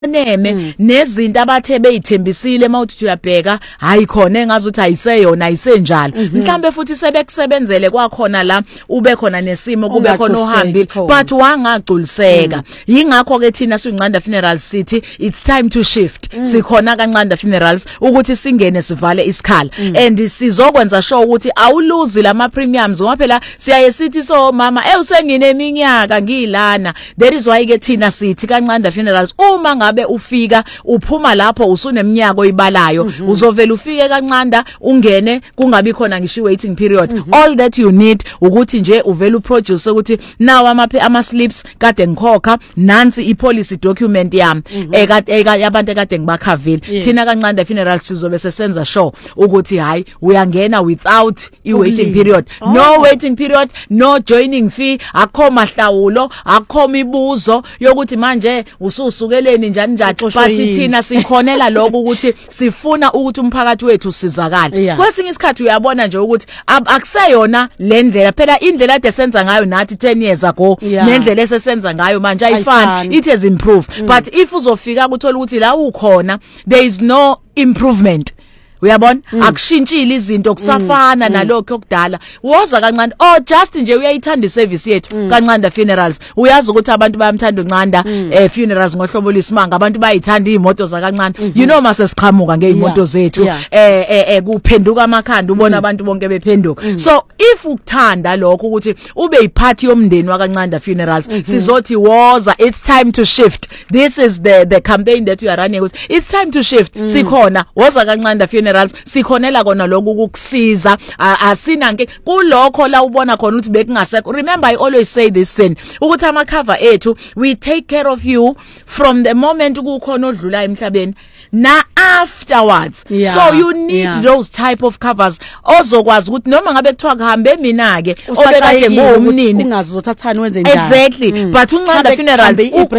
neme nezinto abathe beyithembisile mawuthi uyabheka hayi khona engazuthi ayiseyona ayisenjalo mhlambe futhi sebekusebenzele kwakhona la ube khona nesimo kube khona ohambi but wangagculiseka yingakho ke thina siNcanda Funerals City it's time to shift sikhona kaNcanda Funerals ukuthi singene sivale isikhala and sizokwenza sure ukuthi awuluzi lama premiums ngoba phela siyaye sithi so mama usengine eminyaka ngilana that is why ke thina sithi kaNcanda Funerals uma ngabe ufika uphuma lapho usuneminyaka oyibalayo uzovela ufike kaNcanda ungene kungabi khona ngisho waiting period all that you need ukuthi nje uvela uproduce ukuthi nawo ama slips kade ngikhokha nansi ipolicy document yami yabantu kade ngibakhavile thina kaNcanda Funerals sizobe sesenza sure ukuthi hayi uyangena without i-waiting period no waiting period no joining fee akho mahlawulo akho mibuzo yokuthi manje ususukeleni njani but thina sikhonela lokho ukuthi sifuna ukuthi umphakathi wethu usizakale kwesinye isikhathi uyabona nje ukuthi akuseyona le ndlela phela indlela ade senza ngayo nathi 10 years ago nendlela esesenza ngayo manje ayifani it has improved but if uzofika ukuthola ukuthi la ukhona there is no improvement uyabona akushintshile izinto kusafana nalokho okudala woza kancane just nje uyayithanda iservice yethu kaNcanda Funerals uyazi ukuthi abantu bayamthanda uNcanda funerals ngohlobo lisimanga abantu bayithanda izimoto zakancane you know mase siqhamuka ngeimoto zethu kuphenduka amakhanda ubona abantu bonke bephenduka so if ukuthanda lokho ukuthi ube yiphathi yomndeni wakaNcanda Funerals sizothi woza it's time to shift this is the campaign that we are running with it's time to shift sikhona woza kaNcanda Funerals sikhonela kona lokhu ukukusiza asina nke kulokho la ubona khona ukuthi bekungasekho remember I always say this thing ukuthi ama cover ethu we take care of you from the moment ukukhona odlula emhlabeni na afterwards so you need those type of covers ozokwazi ukuthi noma ngabe kuthiwa kuhambe mina ke obekade ngumnini ungazothathani wenze njani exactly but uNcanda Funerals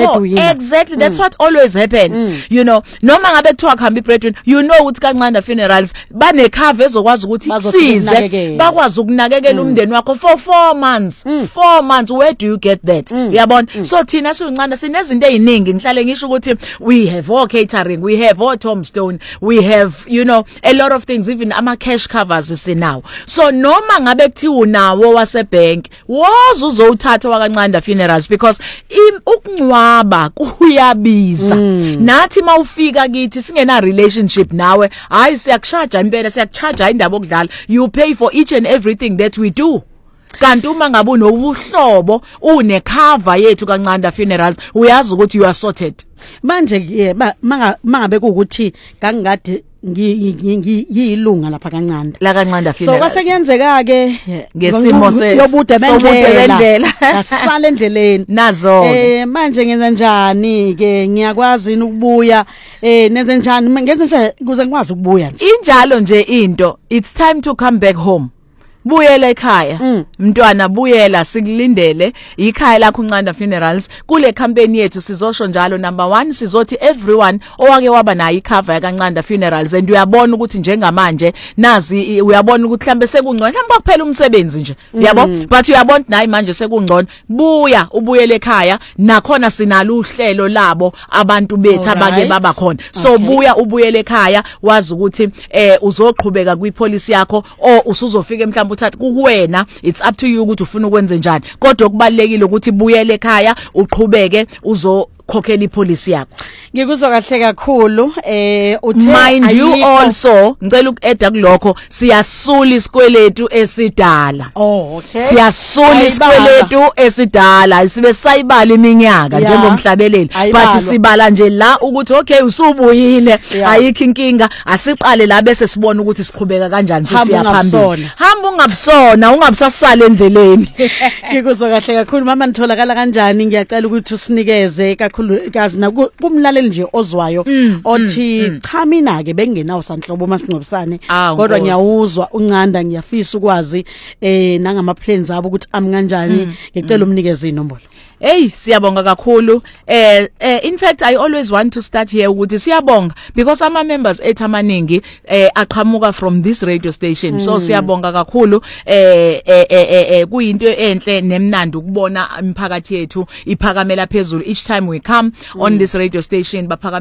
exactly that's what always happens you know noma ngabe kuthiwa kuhambe ibreadwinner you know ukuthi kaNcanda Funerals bane cover ezokwazi ukuthi kusize bakwazi ukunakekela umndeni wakho for 4 months 4 months where do you get that uyabona so thina siNcanda sinezinto eziningi ngihlale ngisho ukuthi we have all catering we have all tombstone we have you know a lot of things even ama cash covers sinawo so noma ngabe kuthiwa unawo wasebank woza uzowuthatha wakaNcanda Funerals because ukungcwaba kuyabiza nathi mawufika kithi singena relationship nawe hayi siyakucharge impela siyakucharge indaba okudlala you pay for each and everything that we do kanti uma ngabe unobuhlobo une cover yethu kaNcanda Funerals uyazi ukuthi you are sorted manje mangabe ukuthi ngangikade ngiyilunga lapha kaNcanda la kaNcanda Funerals so kwasekuyenzeka ke ngesimo yobude bendlela asale endleleni nazo manje ngenza njani ke ngiyakwazi ukubuya nenze njani ngenze nje kuze ngikwazi ukubuya nje injalo nje into it's time to come back home buyela ekhaya mntwana buyela sikulindele ikhaya lakho uNcanda Funerals kule campaign yethu sizosho njalo number 1 sizothi everyone owake waba nayo icover yakaNcanda Funerals and uyabona ukuthi njengamanje nazi uyabona ukuthi mhlambe sekungcono mhlambe kuphela umsebenzi nje uyabona but uyabona nayi manje sekungcono buya ubuyele ekhaya nakhona sinalo uhlelo labo abantu bethu abake baba khona so buya ubuyele ekhaya wazi ukuthi uzoqhubeka kwipolicy yakho o usuzofika mhlambe uthatha kuwena it's up to you ukuthi ufuna ukwenza njani kodwa kubalekile ukuthi buyele ekhaya uqhubeke ukhokhela ipolicy yakho. Ngikuzwa kahle kakhulu uthe mind you also ngicela ukueda kulokho siyasula isikweletu esidala. Oh okay. Siyasula isikweletu esidala sibe sayibala iminyaka njengomhlabeleli but sibala nje la ukuthi okay usubuyile ayikho inkinga asiqale la bese sibona ukuthi siqhubeka kanjani sesiya phambili. Hamba ungabusona ungabusasala endleleni. Ngikuzwa kahle kakhulu mama nitholakala kanjani ngiyacela ukuthi usinikeze kakhulukazi na kumlaleli nje ozwayo othi cha mina ke bengenawo sanhlobo masingcobisane kodwa ngiyawuzwa uNcanda ngiyafisa ukwazi nangama plans abo ukuthi ami kanjani ngicela umnikeze inombolo. hey siyabonga kakhulu in fact I always want to start here ukuthi siyabonga because ama members ethu amaningi aqhamuka from this radio station so siyabonga kakhulu kuyinto enhle nemnandi ukubona imphakathi yethu iphakamela phezulu each time we come on this radio station